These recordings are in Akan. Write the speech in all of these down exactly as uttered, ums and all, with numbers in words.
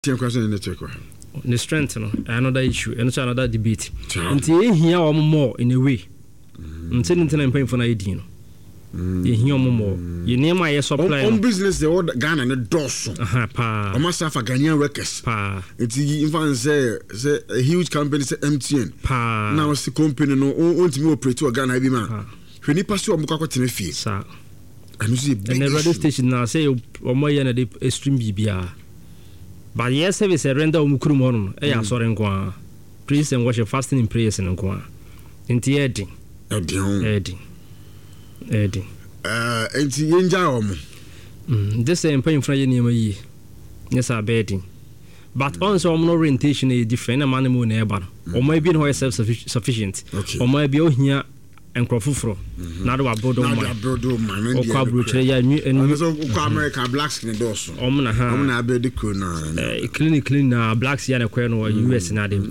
Team question in the check. The strength, no, another issue, and another debate. Until here or more in a way. Until I'm paying for an idea. You hear more. You name my supply. On business, the old Ghana and the dorsal. Aha, pa. I must have a Ghanaian workers. Pa. It's even say a huge company, say M T N. Pa. Now it's the company no want to operate to a Ghana man. When you pass your Mukako Tenefi, sir. And you see, and the radio station now say, or more than a extreme B B R. But yes, service a render Mukrum, eh, sorry, and qua. Priest and worship fasting in prayers and qua. Into Edding. Edding. Edding. Uh, and the Yanjam. This same pain for ye. Yes, I'm betting. But also, no orientation is different. A man moon neighbor, or maybe no self sufficient, or maybe here and Crofufro. Not about Bodo, man, or Cabruche, and America blacks in the dorsal. Omna, Omna, Bedicuna, clinic clean blacks, Yana Queno, or U S and Adam.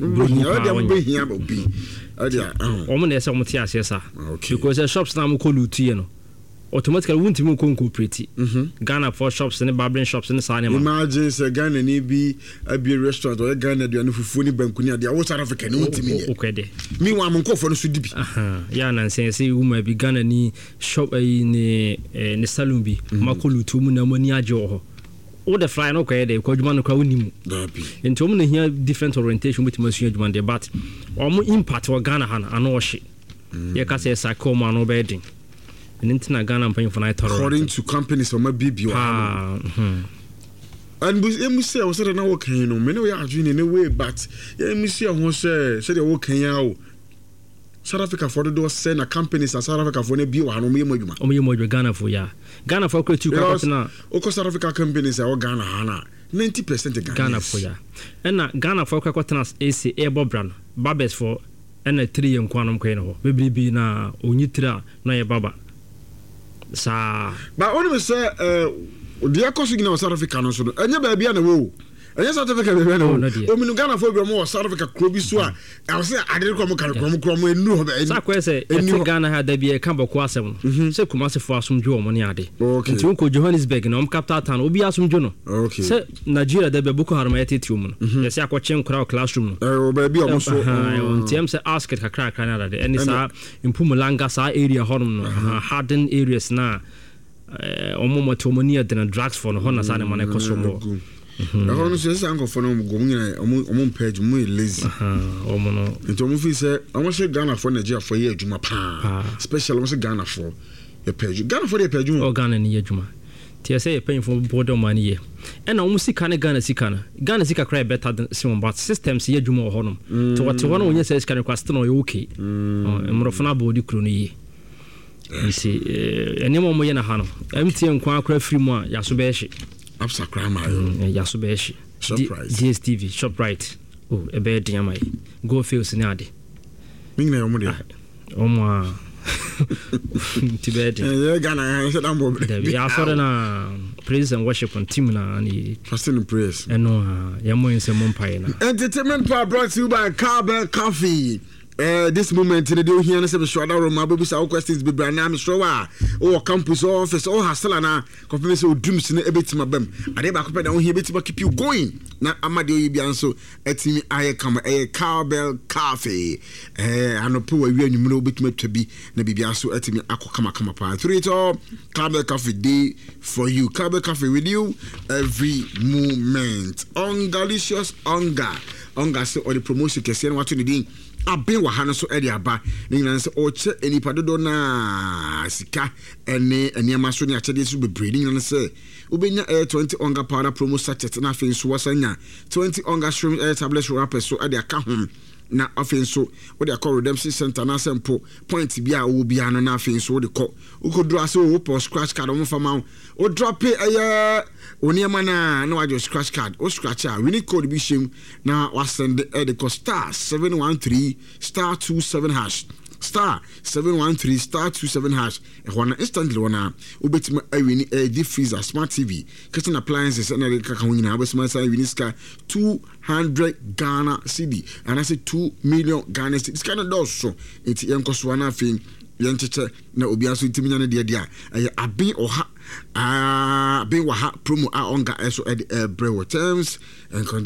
Omen is almost yes, sir. Because the shops now call Lutiano. Automatically, won't even cooperate. Ghana for shops and the barbering shops in the cinema. Imagine a Ghana be a beer restaurant or a Ghana and Fufuni Bankunia, the old South African. Okay, meanwhile, I'm going for the Sudibi. Aha, Yan and say, who may be Ghana ni shop in the Salumbi, Makulu, Tumuna, Moniajo. All the flying okay, they call Juman Crownim. In Tomuna here, different orientation with Monsieur Juman, but almost impact or Ghana and all shit. Yakase Sakoma no bedding. And into Ghana paying for night according to companies from a B B. Ah, and we say, I was not working, you know, many are doing in a way, but yeah, Monsieur who said, said you're working out. South Africa for the door send a companies and South Africa for a B or Homoyama. Omoyama Ghana for ya. Ghana for two now. Oko South Africa companies are Ghana Hana. Ninety percent Ghana for ya. And Ghana for Cocotanas A C Air Bobran, Babes for and a three and quantum queno. Baby na Unitra, no Baba. Sa but only say uh the cost in South Africa no so anya ba bia na wo anya South Africa be na wo o minu Ghana for be mo South Africa krobi so a I say ade ko mo kan ko mo ko mo enu ho be sa ko say e Ghana ha da bia kan ba ko asem no say kuma se fo asomdwo o mo ne ade nti ko Johannesburg na o capital town obi asomdwo no say Nigeria da be Boko Haram eteti mu no ye say akwache nkura classroom no eh o ba bia mo so nti am say ask it kakra kakra na ade eni sa Mpumalanga sa area honum no harden areas na eh omo motomania de drugs for no hona sa ne man ekosomo I want to say, I'm going to go on page, more lazy. Oh, no. It's almost say, I want to Ghana for Nigeria for year, Juma Pa. Special, I want to Ghana for a page. Ghana for the page, or Ghana in year, Juma. T S A paying for border money. And I almost see Ghana Sikana. Ghana Sika cry better than Simon, but systems here, Juma or Honum. To what one year says, can you question or okay? And Morofana body crony. You see, any more Moyana Hano. M T N Quack free more, Yasubeshi. Absa Krama, Yasubeshi, Surprise, D S T V, ShopRite, oh, a bed Yamai, Go Field Sinadi. Ming Omodia, Oma Tibet, Ghana, said I'm over there. I praise and worship on Timna and fasting and praise. And no, Yamo in Simon Pine. Entertainment brought to you by Carbell Coffee. Uh, this moment in the day here, and some short hour, my baby's our questions be brand name, Strowa, or campus office, or Hasalana, confidence or dreams in a bit my bem. I never compare down here, but keep you going. Now, Amadio Bianso, at me, I come a Carbell Cafe. Eh, I know poor we know bit to be, Nabi Bianso, at me, Ako Kama Kama Pa. Three it all, Carbell Cafe day for you. Carbell Cafe with you every moment. Ungalicious Unga. Unga, so or the promotion, Cassian, what you doing? Aben wa hano so edi aba ninyan se oche enipa dodo na sika ene eniama so ne achede so bebre ninyan se ubenya air twenty onga powder promo sachet na afin so wasanya twenty onga shrimp air tablets wrapper so edi aka hom na afin so we dey call redemption center na sempo point bia wo bia no na afin so we dey call ukodro ase wo post scratch card o fama o drop e eh oniema na na wajo scratch card o scratch a we need code bi shem na wa send e dey call star seven one three star two seven hash star seven one three star two seven hash e wana instantly wana obetima awini e deep freezer smart T V kitchen appliances and the kaka wina abesma say wini ska two hundred Ghana C D and I say two million Ghana C D this kind of does so it's enkoso wana fin yencheche na obi aso ntiminya ne de de a abin oha ah abin wa ha promo a onga eso e brew terms and